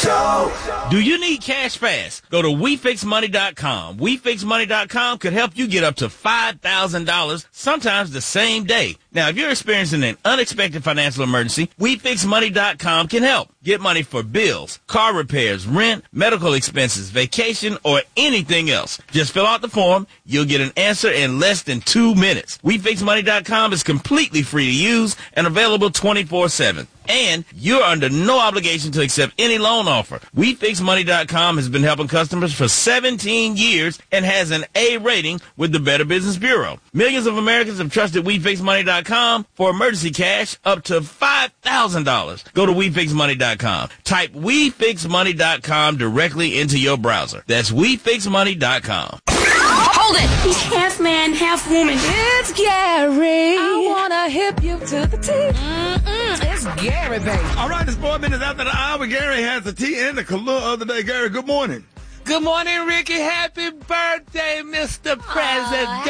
Show. Do you need cash fast? Go to WeFixMoney.com. WeFixMoney.com could help you get up to $5,000, sometimes the same day. Now, if you're experiencing an unexpected financial emergency, WeFixMoney.com can help. Get money for bills, car repairs, rent, medical expenses, vacation, or anything else. Just fill out the form. You'll get an answer in less than 2 minutes. WeFixMoney.com is completely free to use and available 24/7. And you're under no obligation to accept any loan offer. WeFixMoney.com has been helping customers for 17 years and has an A rating with the Better Business Bureau. Millions of Americans have trusted WeFixMoney.com for emergency cash up to $5,000. Go to WeFixMoney.com. Type WeFixMoney.com directly into your browser. That's WeFixMoney.com. Hold it! He's half man, half woman. It's Gary. I wanna hip you to the T. It's Gary, baby. All right, it's 4 minutes after the hour. Gary has the tea and the Kahlua of the day. Gary, good morning. Good morning, Ricky. Happy birthday, Mr. President.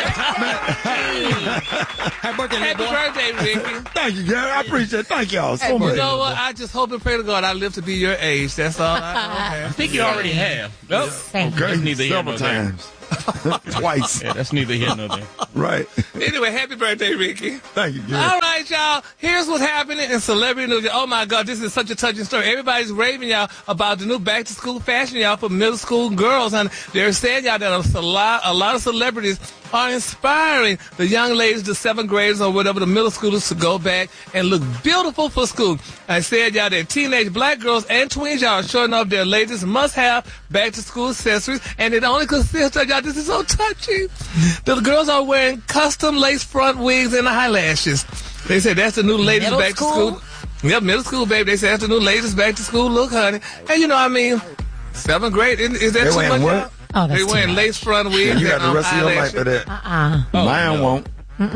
Happy birthday, Ricky. Thank you, Gary. I appreciate it. Thank y'all so much. You know what? I just hope and pray to God I live to be your age. That's all. I think you already have. Yep. Okay, That's neither here several nor there. times. Twice. Yeah, that's neither here nor there. Right. Anyway, happy birthday, Ricky. Thank you, Gary. All right, y'all. Here's what's happening in celebrity news. Oh, my God, this is such a touching story. Everybody's raving, y'all, about the new back-to-school fashion, y'all, for middle school girls. And they're saying, y'all, that a lot of celebrities are inspiring the young ladies, the 7th graders or whatever, the middle schoolers, to go back and look beautiful for school. I said, y'all, that teenage black girls and tweens, y'all, are showing off their latest must-have back-to-school accessories. And it only consists of, y'all, this is so touching. The girls are wearing custom lace front wigs and eyelashes. They said that's the new latest Middle back to school. Yep, middle school, baby. They said that's the new latest back to school look, honey. And you know, I mean, 7th grade, is that too much? What? Oh, that's They wearing lace front wigs. You got the rest of your life for that. Mine won't.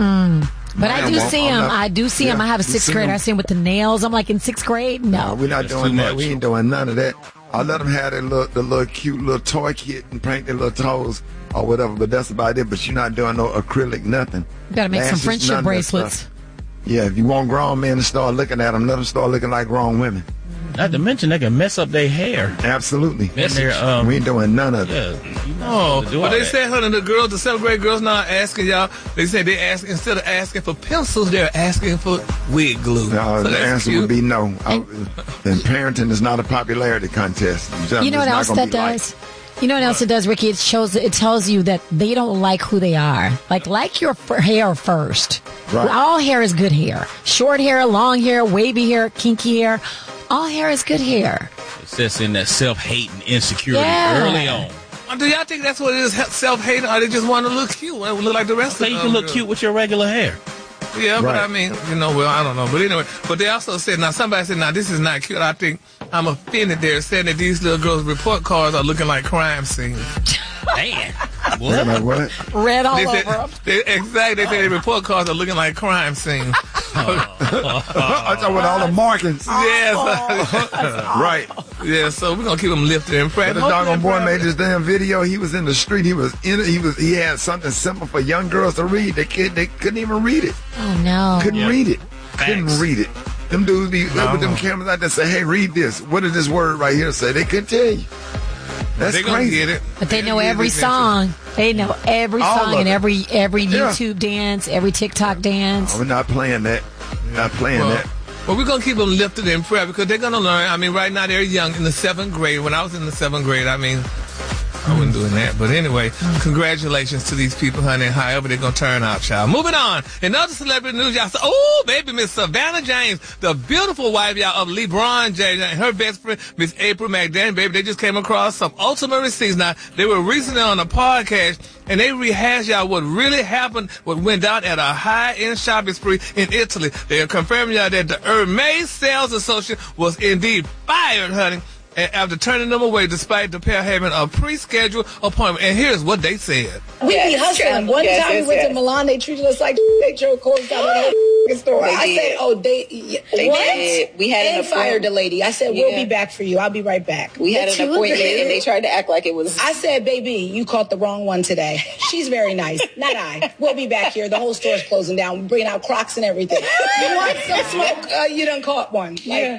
But I do see him. I do see him. I have a 6th grader. I see him with the nails. I'm like, in 6th grade? No. We're not doing that. We ain't doing none of that. I'll let them have the little cute little toy kit and paint their little toes or whatever, but that's about it. But you're not doing no acrylic nothing. You got to make some Lashes, friendship none of that bracelets. stuff. Yeah, if you want grown men to start looking at them, let them start looking like grown women. Not to mention, they can mess up their hair. Absolutely. And their, we ain't doing none of it. Yeah. Oh, but they said, honey, the 7th grade girls now asking y'all. They said they ask, instead of asking for pencils, they're asking for wig glue. No, So the that's answer cute. would be no. And parenting is not a popularity contest. You know what else that does? You know what else it does, Ricky? It tells you that they don't like who they are. Like your hair first. Right. All hair is good hair. Short hair, long hair, wavy hair, kinky hair. All hair is good hair. It says in that self-hate and insecurity Yeah. early on. Do y'all think that's what it is, self-hating, or they just want to look cute, look like the rest So of them? you can look cute with your regular hair. Yeah, but Right. I mean, well, I don't know. But anyway, but they also said, now somebody said, now this is not cute. I think I'm offended. They're saying that these little girls' report cards are looking like crime scenes. Man. What? Like what? Red all They over said, them. exactly. They said the report cards are looking like crime scenes. I thought with all the markings. Yes. Right. Yeah, so we're gonna keep them lifted in But prayer. the doggone boy made this damn video. He was in the street. He had something simple for young girls to read. They couldn't even read it. Oh, no. Couldn't read it. Couldn't Facts. read it. Them dudes be with them cameras out there say, hey, read this. What does this word right here say? They couldn't tell you. That's They're gonna crazy. get it. But they know They'll get every it eventually. song. They know every All song of and it. every Yeah. YouTube dance, every TikTok dance. We're not playing that. Not playing that. Well, we're going to keep them lifted in prayer because they're going to learn. I mean, right now they're young in the 7th grade. When I was in the 7th grade, I mean, I wasn't doing that. But anyway, congratulations to these people, honey, however they're going to turn out, child. Moving on. In other celebrity news, y'all say, oh, baby, Miss Savannah James, the beautiful wife, y'all, of LeBron James, and her best friend, Miss April McDaniel, baby, they just came across some ultimate receipts. Now, they were recently on a podcast, and they rehashed, y'all, what really happened, what went down at a high-end shopping spree in Italy. They are confirming, y'all, that the Hermes sales associate was indeed fired, honey, after turning them away despite the pair having a pre-scheduled appointment. And here's what they said. We be hustling. One time we went to Milan, they treated us like they drove clothes out of the store. I said, oh, they what? Did. We had and an fired the lady. I said, we'll be back for you. I'll be right back. We had an appointment and they tried to act like it was. I said, baby, you caught the wrong one today. She's very nice. Not I. We'll be back here. The whole store's closing down. We're bringing out Crocs and everything. You want some smoke? You done caught one. Like,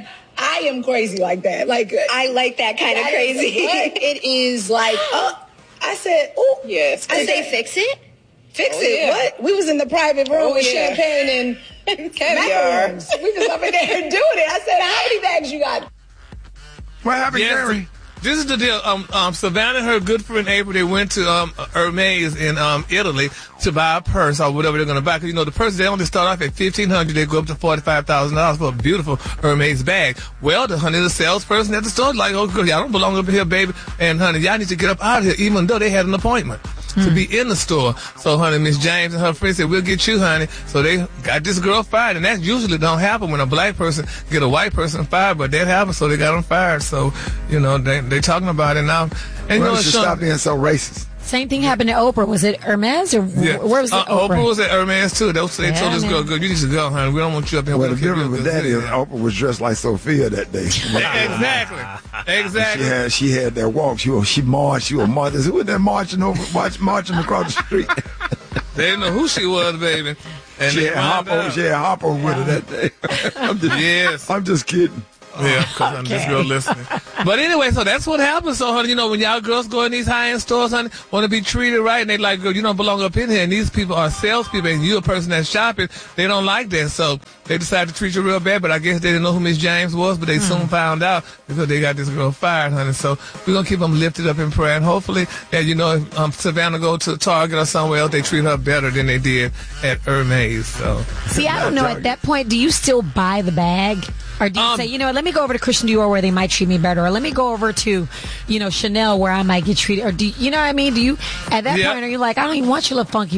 I am crazy like that. Like I like that kind of crazy. It is like, I said, oh. Yes. I said, fix it? Fix it? Yeah. What? We was in the private room with champagne and macarons. We was up in there doing it. I said, how many bags you got? What happened, Gary? This is the deal. Savannah and her good friend April, they went to Hermes in Italy to buy a purse or whatever they're going to buy. Because, the purse, they only start off at $1,500. They go up to $45,000 for a beautiful Hermes bag. Well, the salesperson at the store like, oh, y'all don't belong up here, baby. And, honey, y'all need to get up out of here, even though they had an appointment to be in the store. So, honey, Miss James and her friend said, we'll get you, honey. So they got this girl fired. And that usually don't happen when a black person get a white person fired. But that happened, so they got them fired. So, they talking about it now. And well, stop being so racist. Same thing happened to Oprah. Was it Hermes or where was it? Oprah was at Hermes too. They told this girl, "Good, you need to go, honey. We don't want you up here." Well, the difference with that is Oprah was dressed like Sophia that day. Exactly. She had that walk. She marched. She was marching. Who was that marching across the street? They didn't know who she was, baby. And she had Hopper with her that day. I'm just kidding. Yeah, because I'm this girl listening. But anyway, so that's what happens. So, honey, when y'all girls go in these high-end stores, honey, want to be treated right, and they like, girl, you don't belong up in here. And these people are salespeople, and you're a person that's shopping. They don't like that. So they decided to treat you real bad. But I guess they didn't know who Miss James was, but they soon found out because they got this girl fired, honey. So we're going to keep them lifted up in prayer. And hopefully that, if Savannah go to Target or somewhere else, they treat her better than they did at Hermes. So. See, I don't know. At that point, do you still buy the bag? Or do you say, let me go over to Christian Dior where they might treat me better, or let me go over to, Chanel where I might get treated, or do you know what I mean? Do you, at that point, are you like, I don't even want your little funky